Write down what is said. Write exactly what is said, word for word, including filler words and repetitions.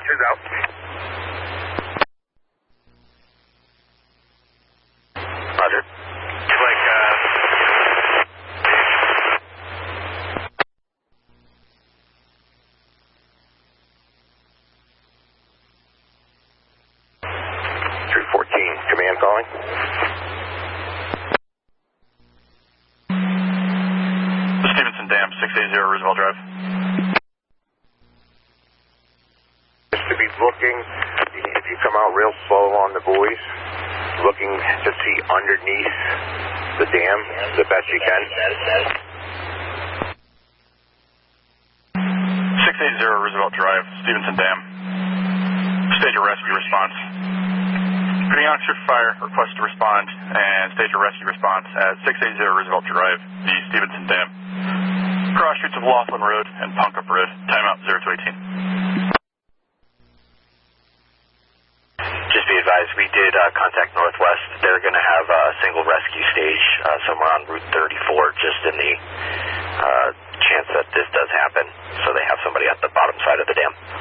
Officers out. Roger. Like, uh... three fourteen, command calling. The Stevenson Dam, six eighty Roosevelt Drive. Just to be looking, if you come out real slow on the buoys, looking to see underneath the dam the best you can. six eighty Roosevelt Drive, Stevenson Dam. Stage a rescue response. Repeating officer fire, request to respond, and stage a rescue response at six eighty Roosevelt Drive, the Stevenson Dam. Cross streets of Laughlin Road and Punkup Road. Timeout zero two eighteen. Just be advised, we did uh, contact Northwest. They're going to have a single rescue stage uh, somewhere on Route thirty-four, just in the uh, chance that this does happen. So they have somebody at the bottom side of the dam.